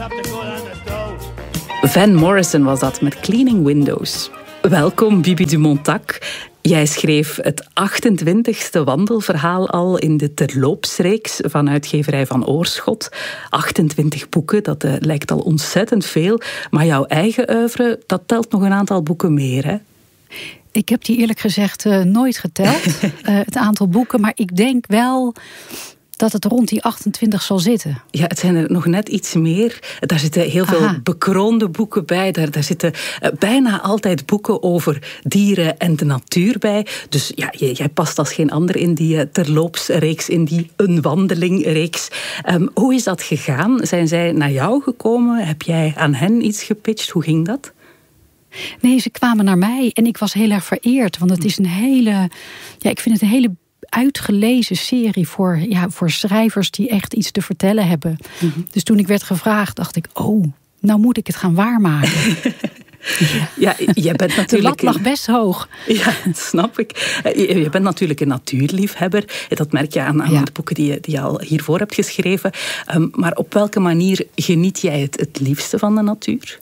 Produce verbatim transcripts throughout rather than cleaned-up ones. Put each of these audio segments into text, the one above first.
Van Morrison was dat met Cleaning Windows. Welkom, Bibi Dumontac. Jij schreef het achtentwintigste wandelverhaal al in de terloopsreeks van uitgeverij Van Oorschot. achtentwintig boeken, dat uh, lijkt al ontzettend veel. Maar jouw eigen oeuvre, dat telt nog een aantal boeken meer, hè? Ik heb die eerlijk gezegd uh, nooit geteld, uh, het aantal boeken. Maar ik denk wel dat het rond die achtentwintig zal zitten. Ja, het zijn er nog net iets meer. Daar zitten heel veel Aha. bekroonde boeken bij. Daar, daar zitten uh, bijna altijd boeken over dieren en de natuur bij. Dus ja, jij past als geen ander in die uh, terloopsreeks, in die Een Wandeling-reeks. Um, hoe is dat gegaan? Zijn zij naar jou gekomen? Heb jij aan hen iets gepitcht? Hoe ging dat? Nee, ze kwamen naar mij en ik was heel erg vereerd. Want het is een hele, ja, ik vind het een hele uitgelezen serie voor, ja, voor schrijvers die echt iets te vertellen hebben. Mm-hmm. Dus toen ik werd gevraagd, dacht ik, oh, nou moet ik het gaan waarmaken. Ja, ja, jij bent natuurlijk de lat lag best hoog. Ja, dat snap ik. Je, je bent natuurlijk een natuurliefhebber. Dat merk je aan, aan ja. de boeken die je, die je al hiervoor hebt geschreven. Um, maar op welke manier geniet jij het, het liefste van de natuur?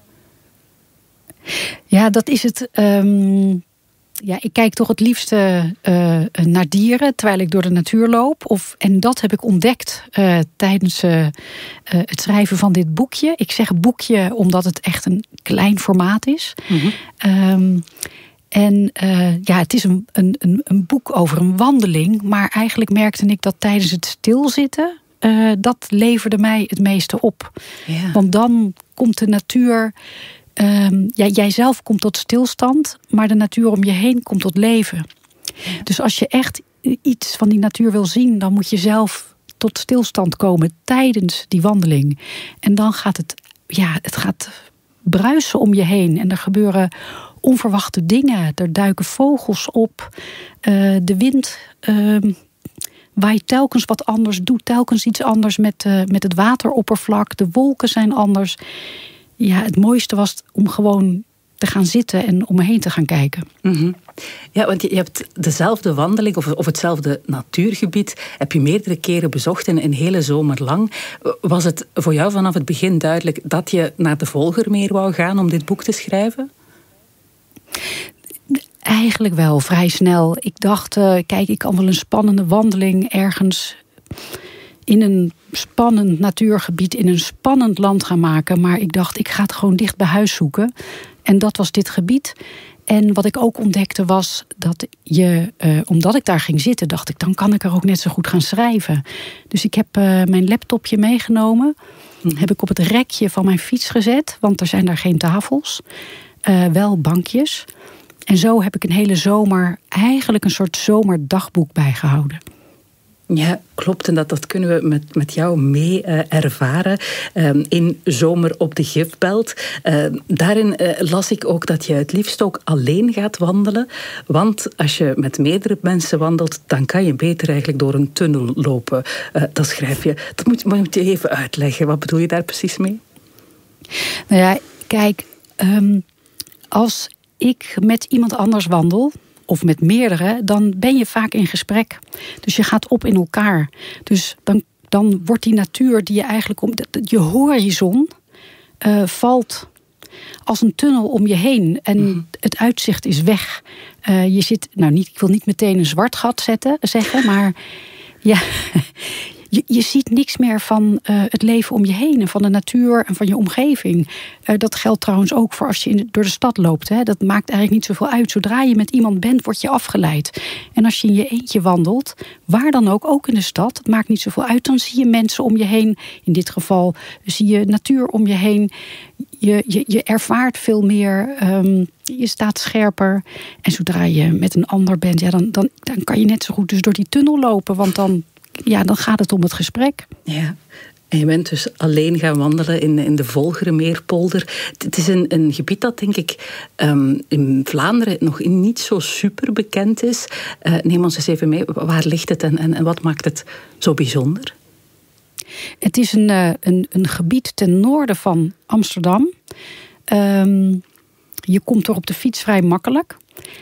Ja, dat is het. Um, ja, ik kijk toch het liefste uh, naar dieren terwijl ik door de natuur loop. Of, en dat heb ik ontdekt uh, tijdens uh, uh, het schrijven van dit boekje. Ik zeg boekje omdat het echt een klein formaat is. Mm-hmm. Um, en uh, ja, het is een, een, een boek over een wandeling. Maar eigenlijk merkte ik dat tijdens het stilzitten, uh, dat leverde mij het meeste op. Ja. Want dan komt de natuur. Um, ja, jij zelf komt tot stilstand, maar de natuur om je heen komt tot leven. Ja. Dus als je echt iets van die natuur wil zien, dan moet je zelf tot stilstand komen tijdens die wandeling. En dan gaat het, ja, het gaat bruisen om je heen. En er gebeuren onverwachte dingen. Er duiken vogels op. Uh, de wind uh, waait telkens wat anders, doet telkens iets anders met, uh, met het wateroppervlak. De wolken zijn anders. Ja, het mooiste was om gewoon te gaan zitten en om me heen te gaan kijken. Mm-hmm. Ja, want je, je hebt dezelfde wandeling of, of hetzelfde natuurgebied heb je meerdere keren bezocht in een hele zomer lang. Was het voor jou vanaf het begin duidelijk dat je naar de Volgermeer wou gaan om dit boek te schrijven? Eigenlijk wel, vrij snel. Ik dacht, uh, kijk, ik kan wel een spannende wandeling ergens in een spannend natuurgebied, in een spannend land gaan maken. Maar ik dacht, ik ga het gewoon dicht bij huis zoeken. En dat was dit gebied. En wat ik ook ontdekte was dat je, uh, omdat ik daar ging zitten, dacht ik, dan kan ik er ook net zo goed gaan schrijven. Dus ik heb uh, mijn laptopje meegenomen. Mm. Heb ik op het rekje van mijn fiets gezet, want er zijn daar geen tafels. Uh, wel bankjes. En zo heb ik een hele zomer eigenlijk een soort zomerdagboek bijgehouden. Ja, klopt. En dat, dat kunnen we met, met jou mee uh, ervaren. Um, in Zomer op de Gifbelt. Uh, daarin uh, las ik ook dat je het liefst ook alleen gaat wandelen. Want als je met meerdere mensen wandelt, dan kan je beter eigenlijk door een tunnel lopen. Uh, dat schrijf je. Dat moet, moet je even uitleggen. Wat bedoel je daar precies mee? Nou ja, kijk. Um, als ik met iemand anders wandel, of met meerdere, dan ben je vaak in gesprek. Dus je gaat op in elkaar. Dus dan, dan wordt die natuur die je eigenlijk om, je horizon uh, valt als een tunnel om je heen. En mm. het uitzicht is weg. Uh, je zit, nou niet, ik wil niet meteen een zwart gat zetten, zeggen, maar ja, je, je ziet niks meer van uh, het leven om je heen en van de natuur en van je omgeving. Uh, dat geldt trouwens ook voor als je in, door de stad loopt. Hè. Dat maakt eigenlijk niet zoveel uit. Zodra je met iemand bent, word je afgeleid. En als je in je eentje wandelt, waar dan ook, ook in de stad, het maakt niet zoveel uit. Dan zie je mensen om je heen. In dit geval zie je natuur om je heen. Je, je, je ervaart veel meer. Um, je staat scherper. En zodra je met een ander bent, ja, dan, dan, dan kan je net zo goed dus door die tunnel lopen. Want dan, ja, dan gaat het om het gesprek. Ja. En je bent dus alleen gaan wandelen in, in de Volgeremeerpolder. Het is een, een gebied dat, denk ik, um, in Vlaanderen nog niet zo super bekend is. Uh, neem ons eens even mee. Waar ligt het en, en, en wat maakt het zo bijzonder? Het is een, een, een gebied ten noorden van Amsterdam. Um, je komt er op de fiets vrij makkelijk.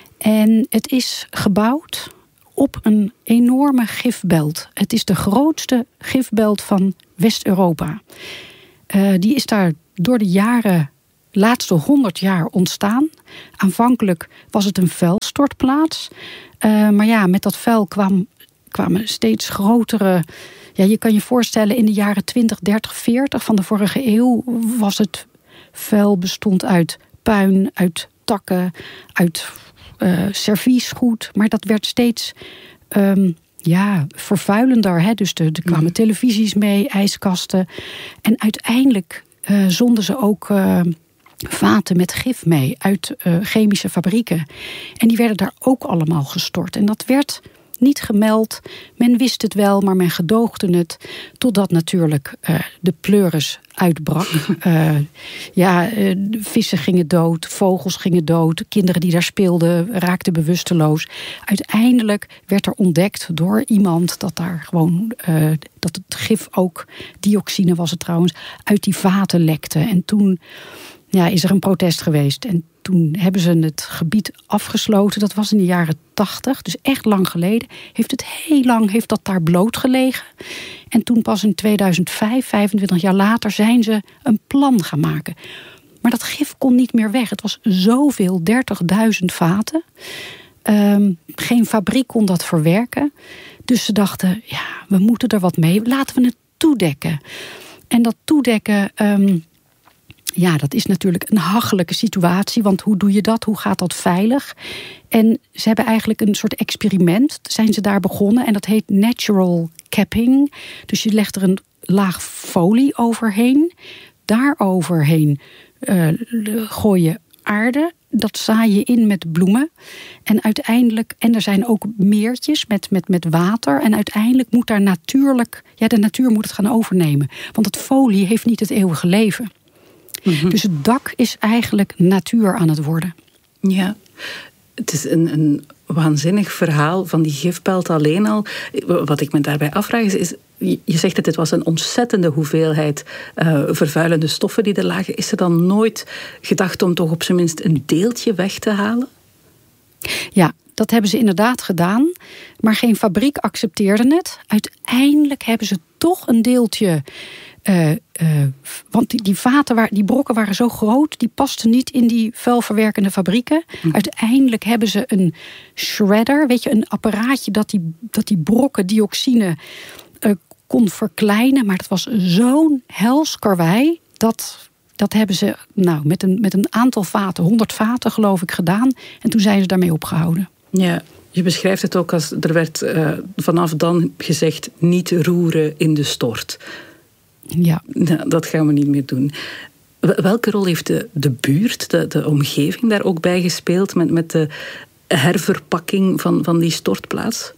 En het is gebouwd op een enorme gifbelt. Het is de grootste gifbelt van West-Europa. Uh, die is daar door de jaren, laatste honderd jaar ontstaan. Aanvankelijk was het een vuilstortplaats. Uh, maar ja, met dat vuil kwam, kwamen steeds grotere... Ja, je kan je voorstellen, in de jaren twintig, dertig, veertig van de vorige eeuw... was het vuil bestond uit puin, uit takken, uit uh, serviesgoed. Maar dat werd steeds... Um, Ja, vervuilender. Hè? Dus er kwamen mm. televisies mee, ijskasten. En uiteindelijk uh, zonden ze ook uh, vaten met gif mee uit uh, chemische fabrieken. En die werden daar ook allemaal gestort. En dat werd niet gemeld. Men wist het wel, maar men gedoogde het. Totdat natuurlijk uh, de pleuris uitbrak. Uh, ja, uh, vissen gingen dood, vogels gingen dood. Kinderen die daar speelden raakten bewusteloos. Uiteindelijk werd er ontdekt door iemand dat daar gewoon... Uh, dat het gif ook, dioxine was het trouwens, uit die vaten lekte. En toen ja, is er een protest geweest. En toen hebben ze het gebied afgesloten. Dat was in de jaren tachtig, dus echt lang geleden. Heeft het heel lang heeft dat daar bloot gelegen. En toen pas in tweeduizend vijf, vijfentwintig jaar later, zijn ze een plan gaan maken. Maar dat gif kon niet meer weg. Het was zoveel, dertigduizend vaten. Um, geen fabriek kon dat verwerken. Dus ze dachten, ja, we moeten er wat mee. Laten we het toedekken. En dat toedekken... Um, Ja, dat is natuurlijk een hachelijke situatie. Want hoe doe je dat? Hoe gaat dat veilig? En ze hebben eigenlijk een soort experiment. Zijn ze daar begonnen. En dat heet natural capping. Dus je legt er een laag folie overheen. Daaroverheen uh, gooi je aarde. Dat zaai je in met bloemen. En uiteindelijk... En er zijn ook meertjes met, met, met water. En uiteindelijk moet daar natuurlijk... Ja, de natuur moet het gaan overnemen. Want het folie heeft niet het eeuwige leven. Mm-hmm. Dus het dak is eigenlijk natuur aan het worden. Ja, het is een, een waanzinnig verhaal van die gifpelt alleen al. Wat ik me daarbij afvraag is, is je zegt dat het was een ontzettende hoeveelheid uh, vervuilende stoffen die er lagen. Is er dan nooit gedacht om toch op zijn minst een deeltje weg te halen? Ja, dat hebben ze inderdaad gedaan. Maar geen fabriek accepteerde het. Uiteindelijk hebben ze toch een deeltje... Uh, uh, want die, die vaten, waar, die brokken waren zo groot... die pasten niet in die vuilverwerkende fabrieken. Hm. Uiteindelijk hebben ze een shredder... weet je, een apparaatje dat die, dat die brokken dioxine uh, kon verkleinen. Maar het was zo'n hels karwei... dat, dat hebben ze nou, met, een, met een aantal vaten, honderd vaten geloof ik, gedaan. En toen zijn ze daarmee opgehouden. Ja, je beschrijft het ook als... er werd uh, vanaf dan gezegd... niet roeren in de stort... Ja. Nou, dat gaan we niet meer doen. Welke rol heeft de, de buurt, de, de omgeving daar ook bij gespeeld... met, met de herverpakking van, van die stortplaats?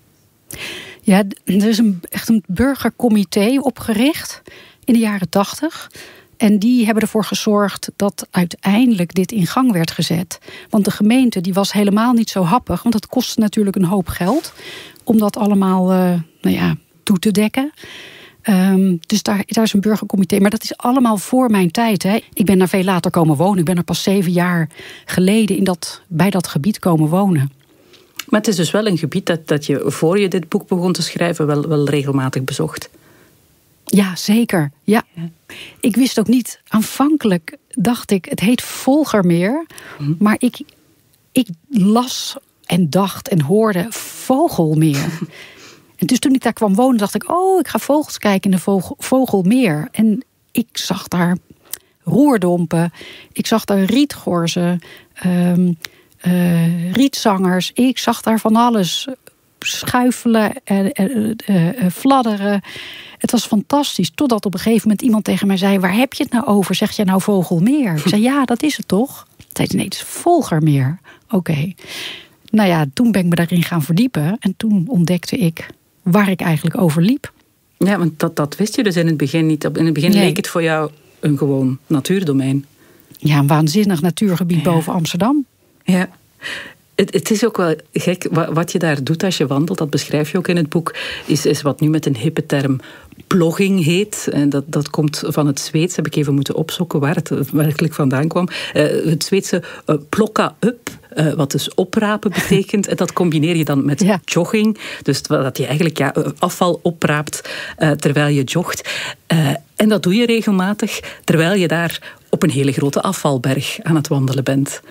Ja, er is een, echt een burgercomité opgericht in de jaren tachtig. En die hebben ervoor gezorgd dat uiteindelijk dit in gang werd gezet. Want de gemeente die was helemaal niet zo happig... want het kostte natuurlijk een hoop geld... om dat allemaal uh, nou ja, toe te dekken... Um, dus daar, daar is een burgercomité. Maar dat is allemaal voor mijn tijd. Hè. Ik ben daar veel later komen wonen. Ik ben er pas zeven jaar geleden in dat, bij dat gebied komen wonen. Maar het is dus wel een gebied dat, dat je voor je dit boek begon te schrijven... wel, wel regelmatig bezocht. Ja, zeker. Ja. Ja. Ik wist ook niet... Aanvankelijk dacht ik, het heet Volgermeer. Hm. Maar ik, ik las en dacht en hoorde Vogelmeer... En dus toen ik daar kwam wonen, dacht ik... oh, ik ga vogels kijken in de vogel, Vogelmeer. En ik zag daar roerdompen. Ik zag daar rietgorzen. Um, uh, rietzangers. Ik zag daar van alles schuifelen en uh, uh, uh, fladderen. Het was fantastisch. Totdat op een gegeven moment iemand tegen mij zei... waar heb je het nou over? Zeg je nou Vogelmeer? Ik zei, ja, dat is het toch? Zei ze, nee, het is Volgermeer. Oké. Okay. Nou ja, toen ben ik me daarin gaan verdiepen. En toen ontdekte ik... waar ik eigenlijk over liep. Ja, want dat, dat wist je dus in het begin niet. In het begin nee. leek het voor jou een gewoon natuurdomein. Ja, een waanzinnig natuurgebied ja. boven Amsterdam. Ja. Het, het is ook wel gek wat je daar doet als je wandelt. Dat beschrijf je ook in het boek. Is, is wat nu met een hippe term plogging heet. En dat, dat komt van het Zweeds. Heb ik even moeten opzoeken waar het werkelijk vandaan kwam. Uh, het Zweedse uh, plocka up. Uh, wat dus oprapen betekent. En dat combineer je dan met ja. jogging. Dus dat je eigenlijk ja, afval opraapt uh, terwijl je jogt. Uh, En dat doe je regelmatig, terwijl je daar op een hele grote afvalberg aan het wandelen bent.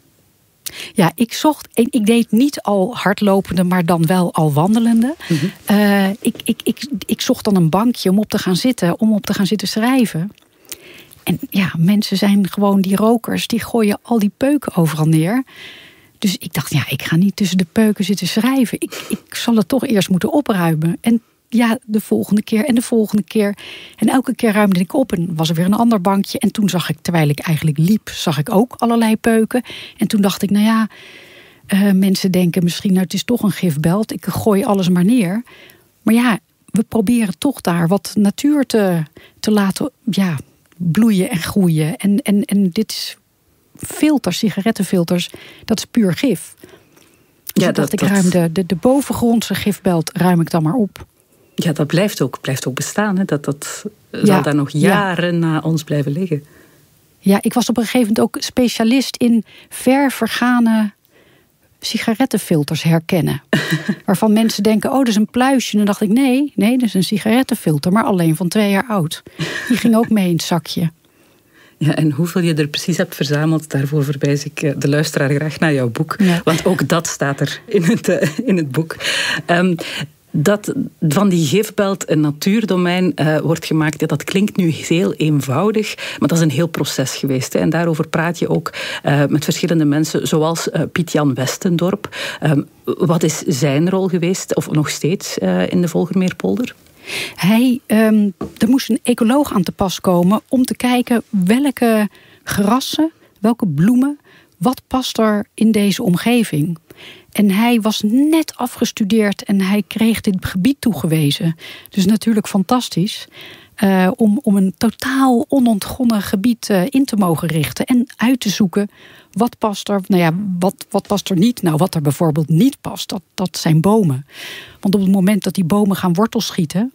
Ja, ik zocht, ik deed niet al hardlopende, maar dan wel al wandelende. Mm-hmm. Uh, ik, ik, ik, ik zocht dan een bankje om op te gaan zitten, om op te gaan zitten schrijven. En ja, mensen zijn gewoon, die rokers, die gooien al die peuken overal neer. Dus ik dacht, ja, ik ga niet tussen de peuken zitten schrijven. Ik, ik zal het toch eerst moeten opruimen. En ja, de volgende keer en de volgende keer. En elke keer ruimde ik op en was er weer een ander bankje. En toen zag ik, terwijl ik eigenlijk liep, zag ik ook allerlei peuken. En toen dacht ik, nou ja, uh, mensen denken misschien, nou, het is toch een gifbelt. Ik gooi alles maar neer. Maar ja, we proberen toch daar wat natuur te, te laten, ja, bloeien en groeien. En, en, en dit is filters, sigarettenfilters, dat is puur gif. Dus ja, dat, ik dat... ruim de, de, de bovengrondse gifbelt ruim ik dan maar op. Ja, dat blijft ook, blijft ook bestaan. Hè? Dat, dat ja, zal daar nog jaren ja. na ons blijven liggen. Ja, ik was op een gegeven moment ook specialist in ver vergane sigarettenfilters herkennen. Waarvan mensen denken, oh, dat is een pluisje. En dan dacht ik, nee, nee, dat is een sigarettenfilter, maar alleen van twee jaar oud. Die ging ook mee in het zakje. Ja, en hoeveel je er precies hebt verzameld, daarvoor verwijs ik de luisteraar graag naar jouw boek. Ja. Want ook dat staat er in het, in het boek. Um, Dat van die gifbelt een natuurdomein uh, wordt gemaakt, ja, dat klinkt nu heel eenvoudig, maar dat is een heel proces geweest. Hè. En daarover praat je ook uh, met verschillende mensen, zoals uh, Piet-Jan Westendorp. Um, wat is zijn rol geweest, of nog steeds, uh, in de Volgermeerpolder? Hij, um, er moest een ecoloog aan te pas komen om te kijken welke gerassen, welke bloemen, wat past er in deze omgeving. En hij was net afgestudeerd en hij kreeg dit gebied toegewezen. Dus natuurlijk fantastisch. Uh, om, om een totaal onontgonnen gebied uh, in te mogen richten. En uit te zoeken wat past er. Nou ja, wat, wat past er niet? Nou, wat er bijvoorbeeld niet past, dat, dat zijn bomen. Want op het moment dat die bomen gaan wortels schieten,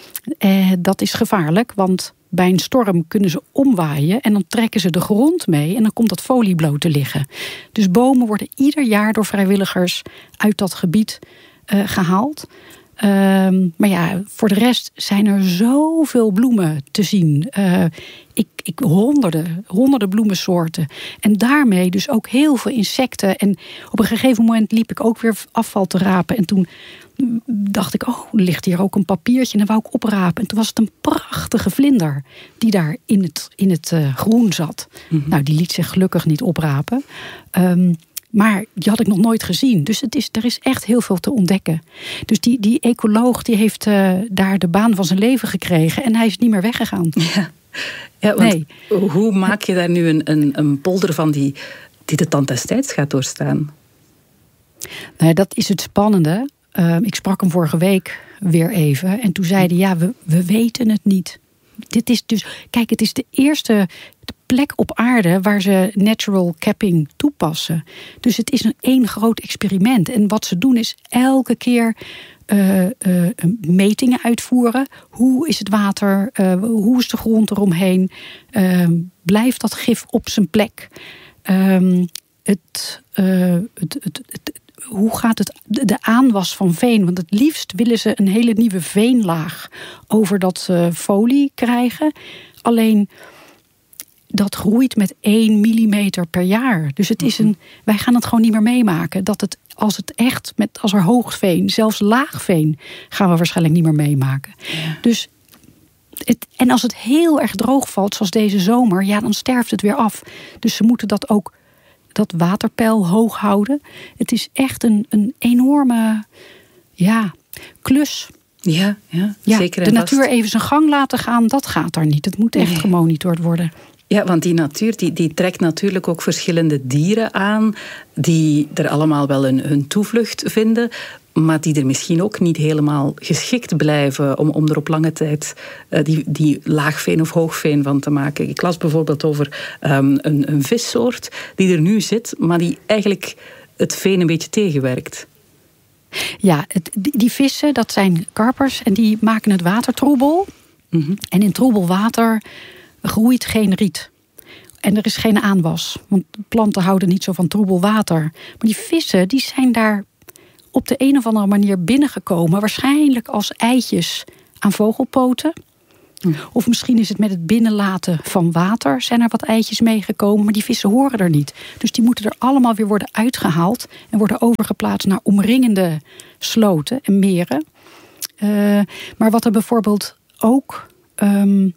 uh, dat is gevaarlijk. Want bij een storm kunnen ze omwaaien en dan trekken ze de grond mee en dan komt dat foliebloot te liggen. Dus bomen worden ieder jaar door vrijwilligers uit dat gebied uh, gehaald. Um, maar ja, voor de rest zijn er zoveel bloemen te zien. Uh, ik, ik, honderden, honderden bloemensoorten. En daarmee dus ook heel veel insecten. En op een gegeven moment liep ik ook weer afval te rapen. En toen dacht ik, oh, er ligt hier ook een papiertje. En dan wou ik oprapen. En toen was het een prachtige vlinder die daar in het, in het uh, groen zat. Mm-hmm. Nou, die liet zich gelukkig niet oprapen. Um, Maar die had ik nog nooit gezien. Dus het is, er is echt heel veel te ontdekken. Dus die, die ecoloog die heeft uh, daar de baan van zijn leven gekregen. En hij is niet meer weggegaan. Ja, ja want nee. Hoe maak je daar nu een, een, een polder van die, die de tand des tijds gaat doorstaan? Nou ja, dat is het spannende. Uh, ik sprak hem vorige week weer even. En toen zei hij, ja, we, we weten het niet. Dit is dus, kijk, het is de eerste plek op aarde waar ze natural capping toepassen. Dus het is een één groot experiment. En wat ze doen is elke keer uh, uh, metingen uitvoeren. Hoe is het water? Uh, hoe is de grond eromheen? Uh, blijft dat gif op zijn plek? Uh, het, uh, het, het, het, hoe gaat het, de aanwas van veen? Want het liefst willen ze een hele nieuwe veenlaag over dat uh, folie krijgen. Alleen dat groeit met één millimeter per jaar. Dus het is een, wij gaan het gewoon niet meer meemaken. Dat het, als het echt, met, als er hoogveen, zelfs laagveen, gaan we waarschijnlijk niet meer meemaken. Ja. Dus het, en als het heel erg droog valt, zoals deze zomer, ja, dan sterft het weer af. Dus ze moeten dat ook, dat waterpeil hoog houden. Het is echt een, een enorme, ja, klus. Ja, ja, ja zeker. De natuur vast even zijn gang laten gaan, dat gaat daar niet. Het moet echt nee. gemonitord worden. Ja, want die natuur die, die trekt natuurlijk ook verschillende dieren aan, die er allemaal wel een, hun toevlucht vinden, maar die er misschien ook niet helemaal geschikt blijven om, om er op lange tijd uh, die, die laagveen of hoogveen van te maken. Ik las bijvoorbeeld over um, een, een vissoort die er nu zit, maar die eigenlijk het veen een beetje tegenwerkt. Ja, het, die vissen, dat zijn karpers en die maken het water troebel. Mm-hmm. En in troebel water groeit geen riet. En er is geen aanwas. Want planten houden niet zo van troebel water. Maar die vissen, die zijn daar op de een of andere manier binnengekomen. Waarschijnlijk als eitjes aan vogelpoten. Hm. Of misschien is het met het binnenlaten van water. Zijn er wat eitjes meegekomen, maar die vissen horen er niet. Dus die moeten er allemaal weer worden uitgehaald. En worden overgeplaatst naar omringende sloten en meren. Uh, maar wat er bijvoorbeeld ook... Um,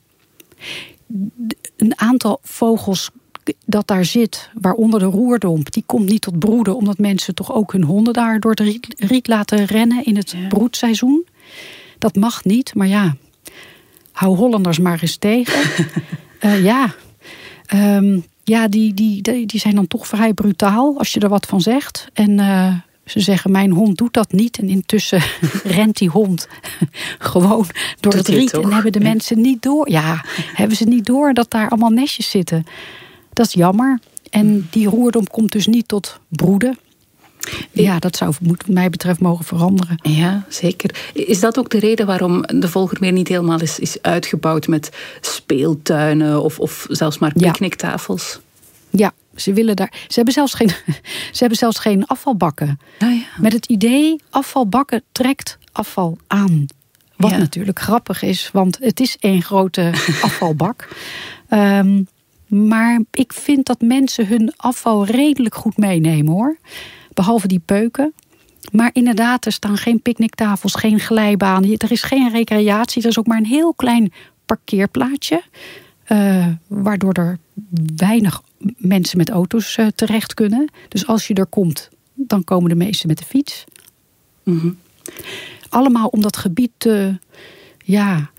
een aantal vogels dat daar zit, waaronder de roerdomp, die komt niet tot broeden, omdat mensen toch ook hun honden daar door het riet, riet laten rennen in het ja. broedseizoen. Dat mag niet, maar ja, hou Hollanders maar eens tegen. uh, ja, um, ja die, die, die, die zijn dan toch vrij brutaal als je er wat van zegt. En uh, ze zeggen, mijn hond doet dat niet. En intussen rent die hond gewoon door dat het riet. En hebben de mensen niet door. Ja, hebben ze niet door dat daar allemaal nestjes zitten. Dat is jammer. En die roerdomp komt dus niet tot broeden. Ja, dat zou wat mij betreft mogen veranderen. Ja, zeker. Is dat ook de reden waarom de Volgermeer niet helemaal is, is uitgebouwd met speeltuinen of, of zelfs maar picknicktafels? Ja, ze willen daar. Ze hebben zelfs geen, ze hebben zelfs geen afvalbakken. Oh ja. Met het idee, afvalbakken trekt afval aan. Wat ja. natuurlijk grappig is, want het is één grote afvalbak. Um, maar ik vind dat mensen hun afval redelijk goed meenemen, hoor. Behalve die peuken. Maar inderdaad, er staan geen picknicktafels, geen glijbanen. Er is geen recreatie. Er is ook maar een heel klein parkeerplaatsje. Uh, waardoor er weinig mensen met auto's uh, terecht kunnen. Dus als je er komt, dan komen de meesten met de fiets. Mm-hmm. Allemaal om dat gebied te, ja,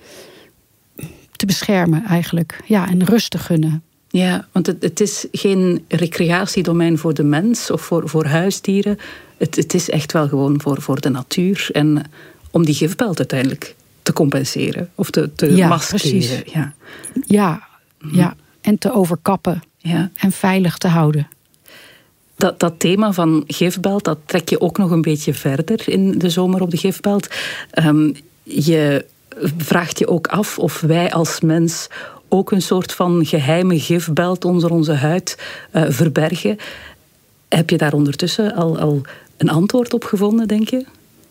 te beschermen eigenlijk. Ja, en rust te gunnen. Ja, want het, het is geen recreatiedomein voor de mens of voor, voor huisdieren. Het, het is echt wel gewoon voor, voor de natuur. En om die gifbelt uiteindelijk te compenseren. Of te, te ja, maskeren. Ja, ja, mm-hmm. ja, en te overkappen. Ja. En veilig te houden. Dat, dat thema van gifbelt, dat trek je ook nog een beetje verder in de zomer op de gifbelt. Um, je vraagt je ook af of wij als mens ook een soort van geheime gifbelt onder onze huid uh, verbergen. Heb je daar ondertussen al, al een antwoord op gevonden, denk je?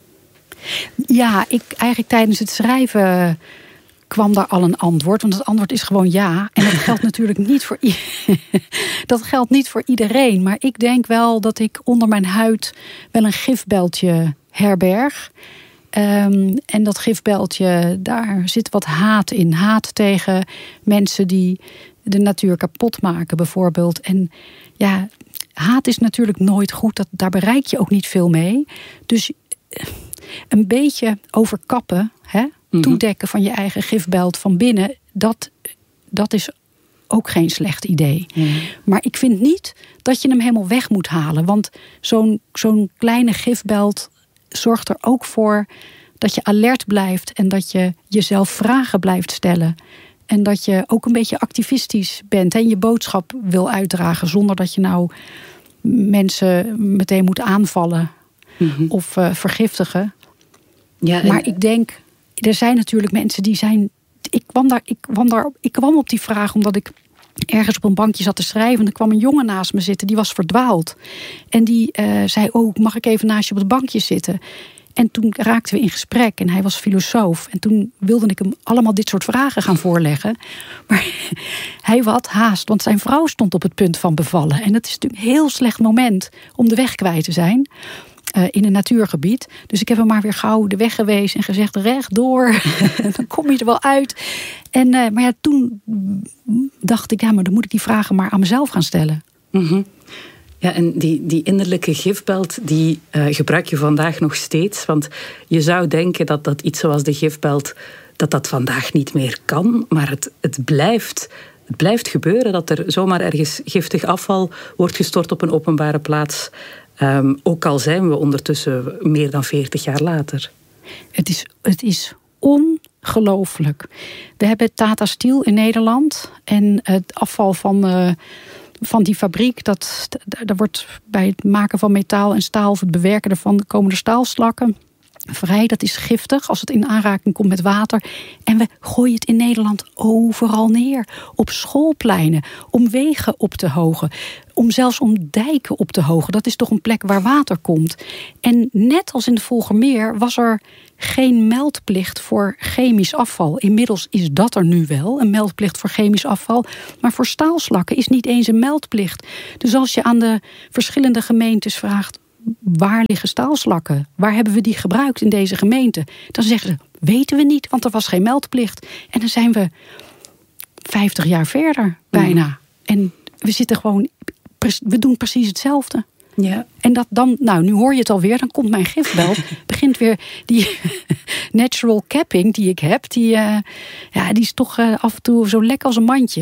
Ja, ik eigenlijk tijdens het schrijven kwam daar al een antwoord. Want het antwoord is gewoon ja. En dat geldt natuurlijk niet voor, i- dat geldt niet voor iedereen. Maar ik denk wel dat ik onder mijn huid wel een gifbeltje herberg. Um, en dat gifbeltje, daar zit wat haat in. Haat tegen mensen die de natuur kapot maken, bijvoorbeeld. En ja, haat is natuurlijk nooit goed. Dat, daar bereik je ook niet veel mee. Dus een beetje overkappen, hè? Mm-hmm. Toedekken van je eigen gifbelt van binnen, dat, dat is ook geen slecht idee. Mm-hmm. Maar ik vind niet dat je hem helemaal weg moet halen. Want zo'n, zo'n kleine gifbelt zorgt er ook voor dat je alert blijft en dat je jezelf vragen blijft stellen. En dat je ook een beetje activistisch bent en je boodschap wil uitdragen zonder dat je nou mensen meteen moet aanvallen mm-hmm. of uh, vergiftigen. Ja, en maar ik denk, er zijn natuurlijk mensen die zijn. Ik kwam, daar, ik, kwam daar, ik kwam op die vraag omdat ik ergens op een bankje zat te schrijven. En er kwam een jongen naast me zitten, die was verdwaald. En die uh, zei, oh, mag ik even naast je op het bankje zitten? En toen raakten we in gesprek en hij was filosoof. En toen wilde ik hem allemaal dit soort vragen gaan voorleggen. Maar hij had haast, want zijn vrouw stond op het punt van bevallen. En dat is natuurlijk een heel slecht moment om de weg kwijt te zijn. Uh, in een natuurgebied. Dus ik heb hem maar weer gauw de weg gewezen en gezegd rechtdoor. Dan kom je er wel uit. En, uh, maar ja, toen dacht ik, ja, maar dan moet ik die vragen maar aan mezelf gaan stellen. Mm-hmm. Ja, en die, die innerlijke gifbelt, die uh, gebruik je vandaag nog steeds. Want je zou denken dat, dat iets zoals de gifbelt, dat dat vandaag niet meer kan. Maar het, het blijft... Het blijft gebeuren dat er zomaar ergens giftig afval wordt gestort op een openbare plaats. Um, ook al zijn we ondertussen meer dan veertig jaar later. Het is, het is ongelooflijk. We hebben Tata Steel in Nederland. En het afval van, uh, van die fabriek, dat, dat wordt bij het maken van metaal en staal, of het bewerken ervan, komen er staalslakken. vrij, dat is giftig als het in aanraking komt met water. En we gooien het in Nederland overal neer. Op schoolpleinen, om wegen op te hogen, om zelfs om dijken op te hogen. Dat is toch een plek waar water komt. En net als in de Volgermeer was er geen meldplicht voor chemisch afval. Inmiddels is dat er nu wel, een meldplicht voor chemisch afval. Maar voor staalslakken is niet eens een meldplicht. Dus als je aan de verschillende gemeentes vraagt, waar liggen staalslakken? Waar hebben we die gebruikt in deze gemeente? Dan zeggen ze, weten we niet, want er was geen meldplicht. En dan zijn we vijftig jaar verder, bijna. Mm. En we zitten gewoon, we doen precies hetzelfde. Ja. En dat dan, nou, nu hoor je het alweer, dan komt mijn gifbelt. Begint weer die natural capping die ik heb. Die, uh, ja, die is toch uh, af en toe zo lekker als een mandje.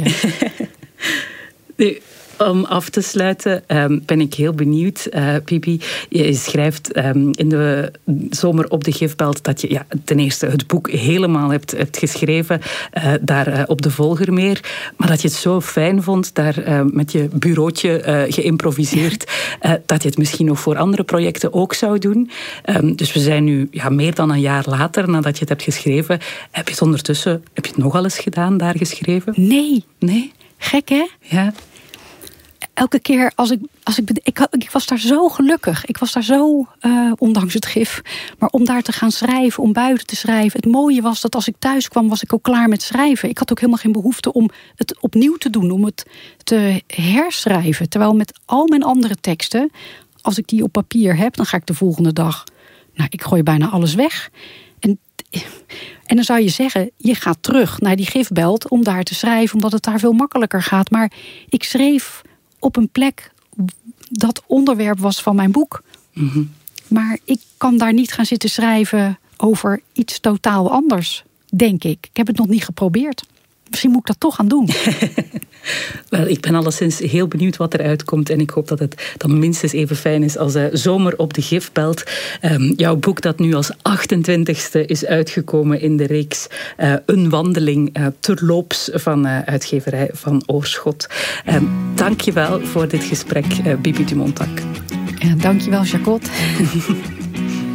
Nee. Om af te sluiten um, ben ik heel benieuwd, uh, Bibi. Je schrijft um, in de zomer op de Gifbelt dat je ja, ten eerste het boek helemaal hebt, hebt geschreven, uh, daar uh, op de Volgermeer. Maar dat je het zo fijn vond, daar uh, met je bureautje uh, geïmproviseerd, uh, dat je het misschien nog voor andere projecten ook zou doen. Um, dus we zijn nu ja, meer dan een jaar later nadat je het hebt geschreven. Heb je het ondertussen, heb je het nog al eens gedaan, daar geschreven? Nee. Nee? Gek, hè? Ja. Elke keer als ik, als ik, ik... Ik was daar zo gelukkig. Ik was daar zo, uh, ondanks het gif. Maar om daar te gaan schrijven, om buiten te schrijven. Het mooie was dat als ik thuis kwam, was ik ook klaar met schrijven. Ik had ook helemaal geen behoefte om het opnieuw te doen. Om het te herschrijven. Terwijl met al mijn andere teksten, als ik die op papier heb, dan ga ik de volgende dag, nou, ik gooi bijna alles weg. En, en dan zou je zeggen, je gaat terug naar die gifbelt om daar te schrijven, omdat het daar veel makkelijker gaat. Maar ik schreef op een plek dat onderwerp was van mijn boek. Mm-hmm. Maar ik kan daar niet gaan zitten schrijven over iets totaal anders, denk ik. Ik heb het nog niet geprobeerd. Misschien moet ik dat toch gaan doen. Wel, ik ben alleszins heel benieuwd wat eruit komt. En ik hoop dat het dan minstens even fijn is als uh, Zomer op de Gifbelt. Um, jouw boek dat nu als achtentwintigste is uitgekomen in de reeks uh, Een wandeling uh, terloops van uh, uitgeverij Van Oorschot. Um, dank je wel voor dit gesprek, uh, Bibi Dumontac. Ja, dank je wel, Jacot.